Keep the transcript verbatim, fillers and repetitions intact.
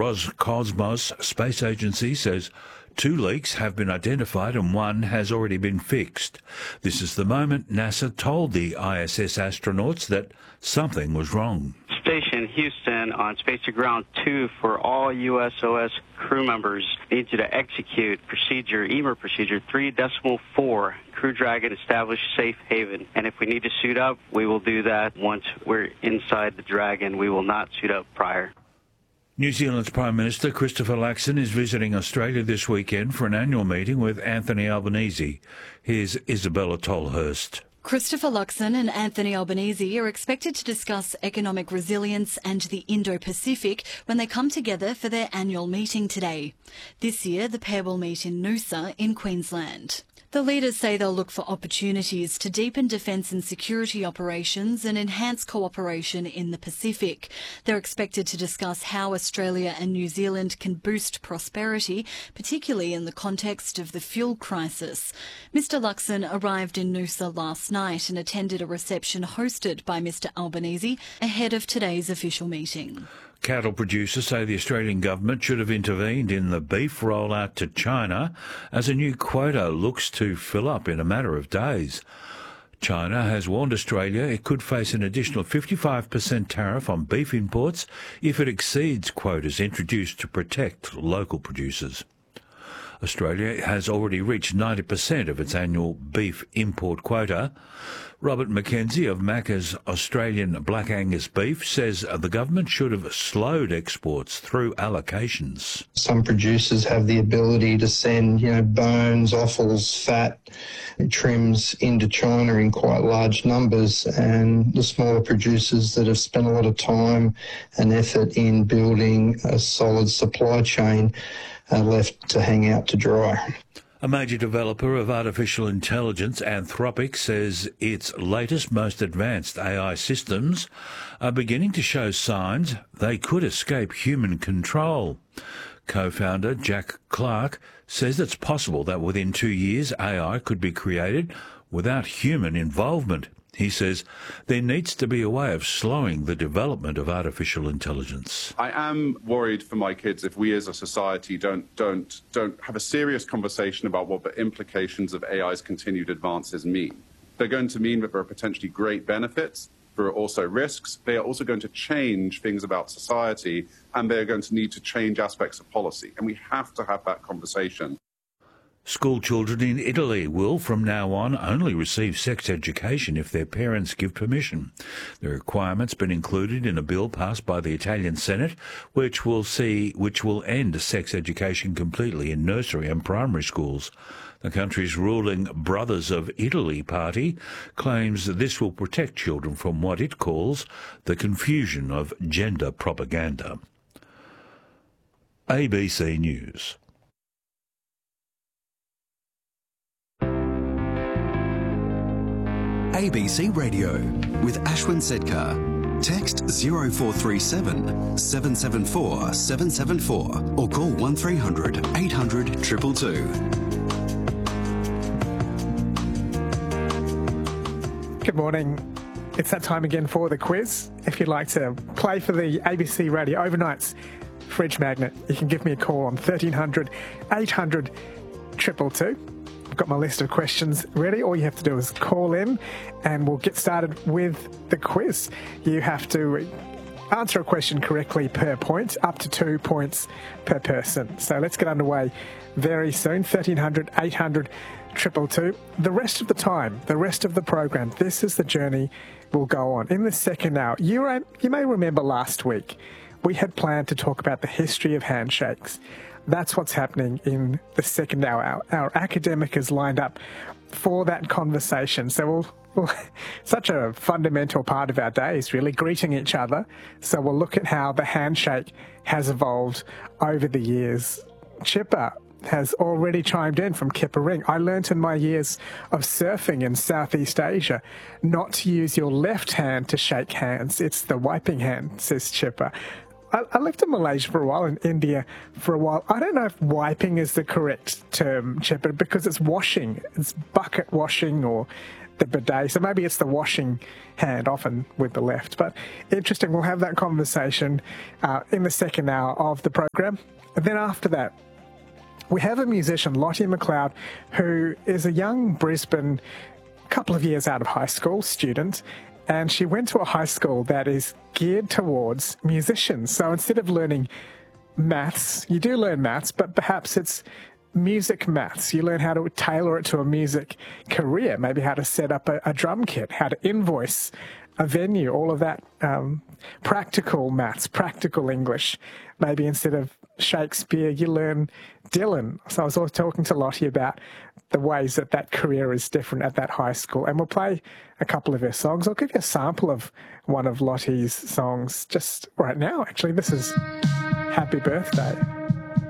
Roscosmos Space Agency says two leaks have been identified and one has already been fixed. This is the moment NASA told the I S S astronauts that something was wrong. Station Houston on Space to Ground two for all U S O S crew members needs you to execute procedure, E M R procedure three decimal four. Crew Dragon established safe haven. And if we need to suit up, we will do that once we're inside the Dragon. We will not suit up prior. New Zealand's Prime Minister Christopher Luxon is visiting Australia this weekend for an annual meeting with Anthony Albanese. Here's Isabella Tolhurst. Christopher Luxon and Anthony Albanese are expected to discuss economic resilience and the Indo-Pacific when they come together for their annual meeting today. This year, the pair will meet in Noosa in Queensland. The leaders say they'll look for opportunities to deepen defence and security operations and enhance cooperation in the Pacific. They're expected to discuss how Australia and New Zealand can boost prosperity, particularly in the context of the fuel crisis. Mister Luxon arrived in Noosa last night and attended a reception hosted by Mister Albanese ahead of today's official meeting. Cattle producers say the Australian government should have intervened in the beef rollout to China as a new quota looks to fill up in a matter of days. China has warned Australia it could face an additional fifty-five percent tariff on beef imports if it exceeds quotas introduced to protect local producers. Australia has already reached ninety percent of its annual beef import quota. Robert McKenzie of Macca's Australian Black Angus beef says the government should have slowed exports through allocations. Some producers have the ability to send, you know, bones, offals, fat, trims into China in quite large numbers, and the smaller producers that have spent a lot of time and effort in building a solid supply chain are left to hang out to dry. A major developer of artificial intelligence, Anthropic, says its latest, most advanced A I systems are beginning to show signs they could escape human control. Co-founder Jack Clark says it's possible that within two years A I could be created without human involvement. He says there needs to be a way of slowing the development of artificial intelligence. I am worried for my kids if we as a society don't don't don't have a serious conversation about what the implications of A I's continued advances mean. They're going to mean that there are potentially great benefits. There are also risks. They are also going to change things about society, and they're going to need to change aspects of policy. And we have to have that conversation. School children in Italy will, from now on, only receive sex education if their parents give permission. The requirement's been included in a bill passed by the Italian Senate, which will see which will end sex education completely in nursery and primary schools. The country's ruling Brothers of Italy party claims that this will protect children from what it calls the confusion of gender propaganda. A B C News. A B C Radio with Ashwin Sedkar. Text zero four three seven, seven seven four, seven seven four or call one three hundred, eight hundred, two two two. Good morning. It's that time again for the quiz. If you'd like to play for the A B C Radio Overnight's fridge magnet, you can give me a call on thirteen hundred, eight hundred, two two two. I've got my list of questions ready. All you have to do is call in and we'll get started with the quiz. You have to answer a question correctly per point, up to two points per person. So let's get underway very soon. thirteen hundred, eight hundred, two two two. The rest of the time, the rest of the program, this is the journey we'll go on. In the second hour, you, you may remember last week, we had planned to talk about the history of handshakes. That's what's happening in the second hour. Our, our academic is lined up for that conversation. So we'll, we'll, such a fundamental part of our day is really greeting each other. So we'll look at how the handshake has evolved over the years. Chipper has already chimed in from Kippering. I learnt in my years of surfing in Southeast Asia not to use your left hand to shake hands. It's the wiping hand, says Chipper. I, I lived in Malaysia for a while, in India for a while. I don't know if wiping is the correct term, Shepard, because it's washing. It's bucket washing or the bidet. So maybe it's the washing hand, often with the left. But interesting, we'll have that conversation uh, in the second hour of the program. And then after that, we have a musician, Lottie McLeod, who is a young Brisbane, couple of years out of high school student, and she went to a high school that is geared towards musicians. So instead of learning maths, you do learn maths, but perhaps it's music maths. You learn how to tailor it to a music career, maybe how to set up a, a drum kit, how to invoice a venue, all of that um, practical maths, practical English. Maybe instead of Shakespeare, you learn Dylan. So I was always talking to Lottie about the ways that that career is different at that high school. And we'll play a couple of her songs. I'll give you a sample of one of Lottie's songs just right now, actually. This is Happy Birthday.